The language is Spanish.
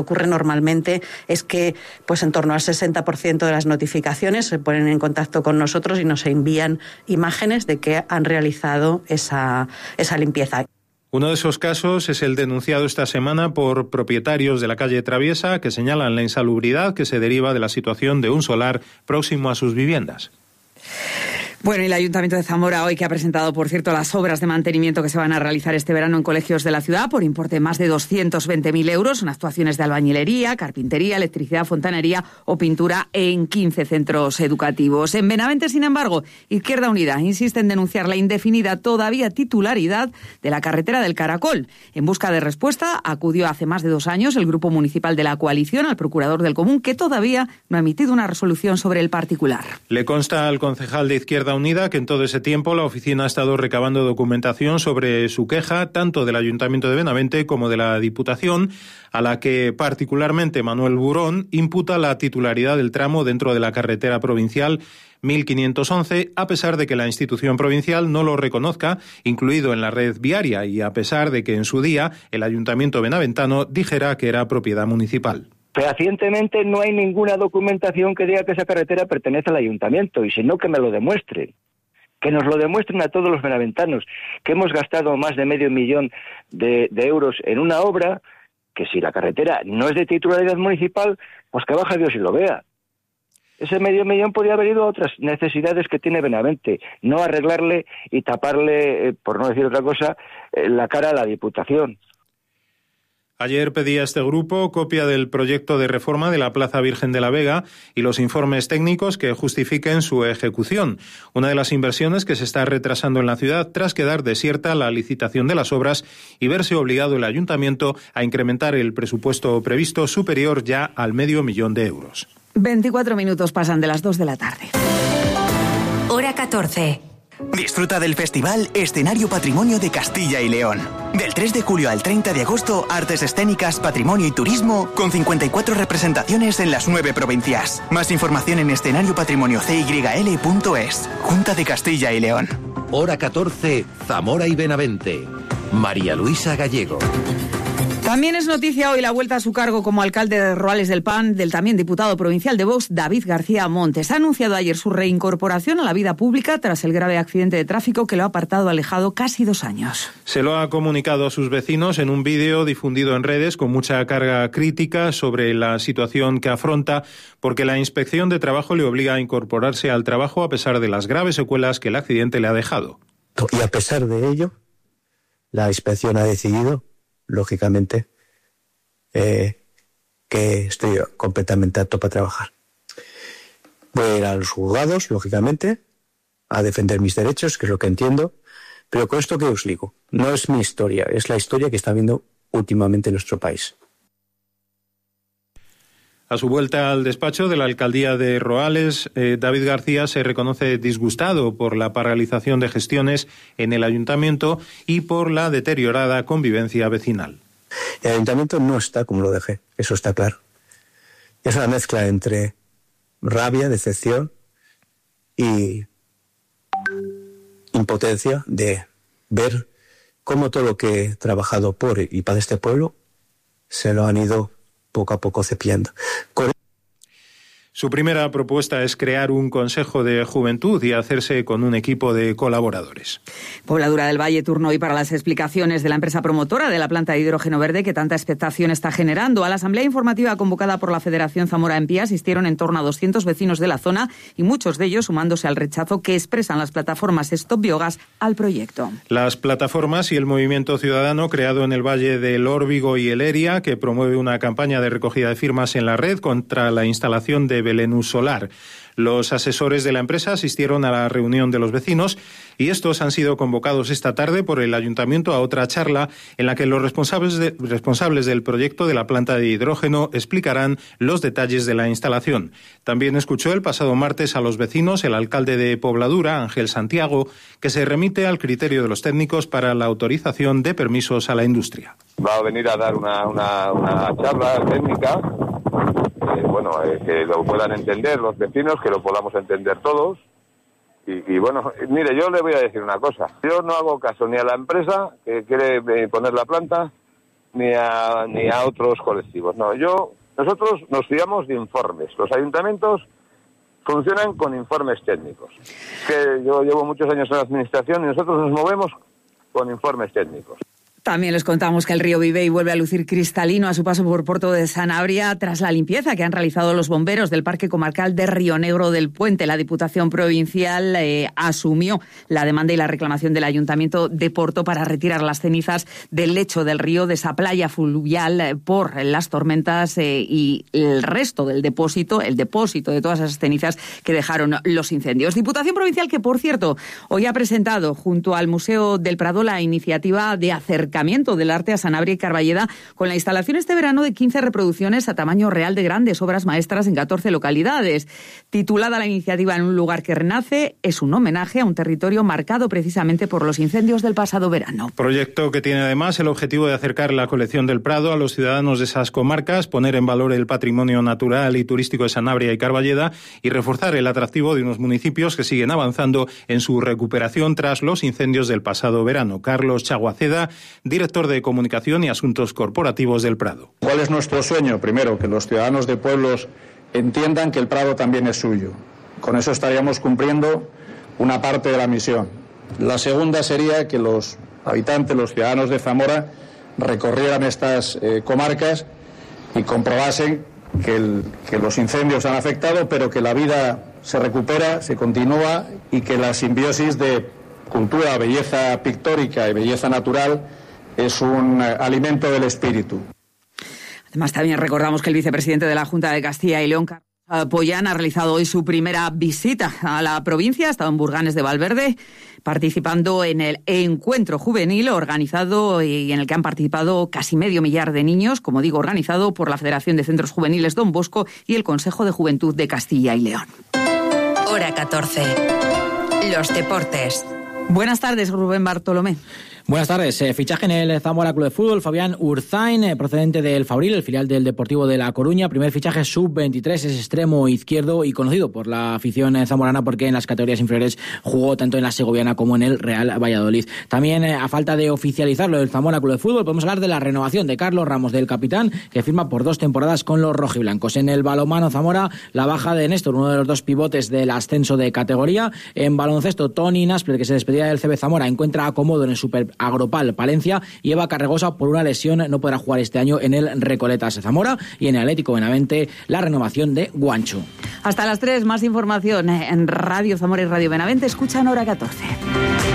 Ocurre normalmente es que pues en torno al 60% de las notificaciones se ponen en contacto con nosotros y nos envían imágenes de que han realizado esa limpieza. Uno de esos casos es el denunciado esta semana por propietarios de la calle Traviesa que señalan la insalubridad que se deriva de la situación de un solar próximo a sus viviendas. Bueno, y el Ayuntamiento de Zamora hoy que ha presentado, por cierto, las obras de mantenimiento que se van a realizar este verano en colegios de la ciudad por importe de más de 220.000 euros. Son actuaciones de albañilería, carpintería, electricidad, fontanería o pintura en 15 centros educativos. En Benavente, sin embargo, Izquierda Unida insiste en denunciar la indefinida todavía titularidad de la carretera del Caracol. En busca de respuesta, acudió hace más de 2 años el Grupo Municipal de la Coalición al Procurador del Común, que todavía no ha emitido una resolución sobre el particular. Le consta al concejal de Izquierda Unida que en todo ese tiempo la oficina ha estado recabando documentación sobre su queja, tanto del Ayuntamiento de Benavente como de la Diputación, a la que particularmente Manuel Burón imputa la titularidad del tramo dentro de la carretera provincial 1511, a pesar de que la institución provincial no lo reconozca, incluido en la red viaria, y a pesar de que en su día el Ayuntamiento benaventano dijera que era propiedad municipal. Fehacientemente no hay ninguna documentación que diga que esa carretera pertenece al ayuntamiento, y si no, que me lo demuestren. Que nos lo demuestren a todos los benaventanos, que hemos gastado más de $500.000 de euros en una obra, que si la carretera no es de titularidad municipal, pues que baja Dios y lo vea. Ese $500.000 podría haber ido a otras necesidades que tiene Benavente, no arreglarle y taparle, por no decir otra cosa, la cara a la Diputación. Ayer pedía este grupo copia del proyecto de reforma de la Plaza Virgen de la Vega y los informes técnicos que justifiquen su ejecución. Una de las inversiones que se está retrasando en la ciudad tras quedar desierta la licitación de las obras y verse obligado el ayuntamiento a incrementar el presupuesto previsto superior ya al $500.000 de euros. 24 minutos pasan de las 2 de la tarde. Hora 14. Disfruta del Festival Escenario Patrimonio de Castilla y León. Del 3 de julio al 30 de agosto, artes escénicas, patrimonio y turismo, con 54 representaciones en las 9 provincias. Más información en escenariopatrimoniocyl.es. Junta de Castilla y León. Hora 14, Zamora y Benavente. María Luisa Gallego. También es noticia hoy la vuelta a su cargo como alcalde de Roales del PAN del también diputado provincial de Vox, David García Montes. Ha anunciado ayer su reincorporación a la vida pública tras el grave accidente de tráfico que lo ha apartado alejado casi 2 años. Se lo ha comunicado a sus vecinos en un vídeo difundido en redes con mucha carga crítica sobre la situación que afronta, porque la Inspección de Trabajo le obliga a incorporarse al trabajo a pesar de las graves secuelas que el accidente le ha dejado. Y a pesar de ello, la Inspección ha decidido, lógicamente, que estoy completamente apto para trabajar. Voy a ir a los juzgados, lógicamente, a defender mis derechos, que es lo que entiendo, pero con esto que os digo, no es mi historia, es la historia que está viendo últimamente nuestro país. A su vuelta al despacho de la alcaldía de Roales, David García se reconoce disgustado por la paralización de gestiones en el ayuntamiento y por la deteriorada convivencia vecinal. El ayuntamiento no está como lo dejé, eso está claro. Es una mezcla entre rabia, decepción y impotencia de ver cómo todo lo que he trabajado por y para este pueblo se lo han ido poco a poco cepillando. Su primera propuesta es crear un consejo de juventud y hacerse con un equipo de colaboradores. Pobladura del Valle turno hoy para las explicaciones de la empresa promotora de la planta de hidrógeno verde que tanta expectación está generando. A la asamblea informativa convocada por la Federación Zamora en Pie asistieron en torno a 200 vecinos de la zona y muchos de ellos sumándose al rechazo que expresan las plataformas Stop Biogas al proyecto. Las plataformas y el movimiento ciudadano creado en el Valle del Órbigo y el Eria, que promueve una campaña de recogida de firmas en la red contra la instalación de Belenus Solar. Los asesores de la empresa asistieron a la reunión de los vecinos y estos han sido convocados esta tarde por el ayuntamiento a otra charla en la que los responsables del proyecto de la planta de hidrógeno explicarán los detalles de la instalación. También escuchó el pasado martes a los vecinos el alcalde de Pobladura, Ángel Santiago, que se remite al criterio de los técnicos para la autorización de permisos a la industria. Va a venir a dar una charla técnica. Que lo puedan entender los vecinos, que lo podamos entender todos. Y bueno, mire, yo le voy a decir una cosa. Yo no hago caso ni a la empresa que quiere poner la planta, ni a otros colectivos. No, nosotros nos fiamos de informes. Los ayuntamientos funcionan con informes técnicos. Que yo llevo muchos años en la administración y nosotros nos movemos con informes técnicos. También les contamos que el río Vivey vuelve a lucir cristalino a su paso por Porto de Sanabria tras la limpieza que han realizado los bomberos del Parque Comarcal de Río Negro del Puente. La Diputación Provincial asumió la demanda y la reclamación del Ayuntamiento de Porto para retirar las cenizas del lecho del río, de esa playa fluvial, por las tormentas y el resto del depósito, el depósito de todas esas cenizas que dejaron los incendios. Diputación Provincial que, por cierto, hoy ha presentado junto al Museo del Prado la iniciativa de acercamiento del arte a Sanabria y Carballeda con la instalación este verano de 15 reproducciones a tamaño real de grandes obras maestras en 14 localidades. Titulada la iniciativa En un lugar que renace, es un homenaje a un territorio marcado precisamente por los incendios del pasado verano. Proyecto que tiene además el objetivo de acercar la colección del Prado a los ciudadanos de esas comarcas, poner en valor el patrimonio natural y turístico de Sanabria y Carballeda y reforzar el atractivo de unos municipios que siguen avanzando en su recuperación tras los incendios del pasado verano. Carlos Chaguaceda, director de Comunicación y Asuntos Corporativos del Prado. ¿Cuál es nuestro sueño? Primero, que los ciudadanos de pueblos entiendan que el Prado también es suyo. Con eso estaríamos cumpliendo una parte de la misión. La segunda sería que los habitantes, los ciudadanos de Zamora, recorrieran estas comarcas y comprobasen que los incendios han afectado, pero que la vida se recupera, se continúa y que la simbiosis de cultura, belleza pictórica y belleza natural es un alimento del espíritu. Además, también recordamos que el vicepresidente de la Junta de Castilla y León, Carlos Pollán, ha realizado hoy su primera visita a la provincia. Ha estado en Burganes de Valverde, participando en el encuentro juvenil organizado y en el que han participado casi 500.000 de niños, como digo, organizado por la Federación de Centros Juveniles Don Bosco y el Consejo de Juventud de Castilla y León. Hora 14. Los deportes. Buenas tardes, Rubén Bartolomé. Buenas tardes. Fichaje en el Zamora Club de Fútbol. Fabián Urzain, procedente del Fabril, el filial del Deportivo de La Coruña. Primer fichaje sub-23, es extremo izquierdo y conocido por la afición zamorana porque en las categorías inferiores jugó tanto en la segoviana como en el Real Valladolid. También, a falta de oficializarlo del Zamora Club de Fútbol, podemos hablar de la renovación de Carlos Ramos, del capitán, que firma por 2 temporadas con los rojiblancos. En el balonmano Zamora, la baja de Néstor, uno de los 2 pivotes del ascenso de categoría. En baloncesto, Tony Naspler, que se despedía del CB Zamora, encuentra acomodo en el Super Agropal Palencia, y Eva Carregosa, por una lesión, no podrá jugar este año en el Recoletas Zamora. Y en el Atlético Benavente, la renovación de Guancho. Hasta las 3, más información en Radio Zamora y Radio Benavente. Escuchan Hora 14.